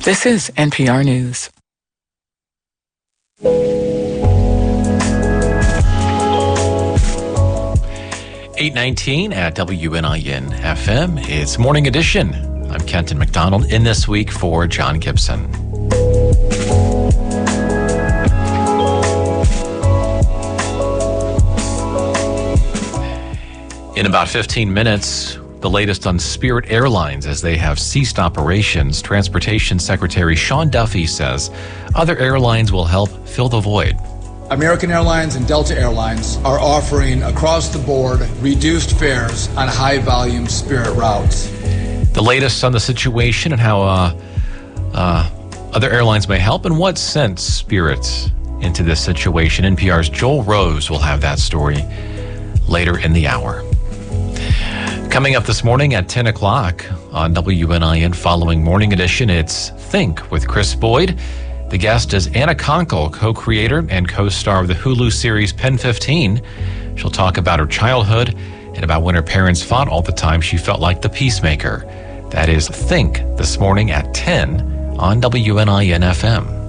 This is NPR News. .19 at WNIN FM. It's Morning Edition. I'm Kenton McDonald, in this week for John Gibson. In about 15 minutes, the latest on Spirit Airlines as they have ceased operations. Transportation Secretary Sean Duffy says other airlines will help fill the void. American Airlines and Delta Airlines are offering across the board reduced fares on high-volume Spirit routes. The latest on the situation and how other airlines may help and what sent Spirit into this situation. NPR's Joel Rose will have that story later in the hour. Coming up this morning at 10 o'clock on WNIN following Morning Edition, it's Think with Chris Boyd. The guest is Anna Konkle, co-creator and co-star of the Hulu series Pen 15. She'll talk about her childhood and about when her parents fought all the time. She felt like the peacemaker. That is Think this morning at 10 on WNIN FM.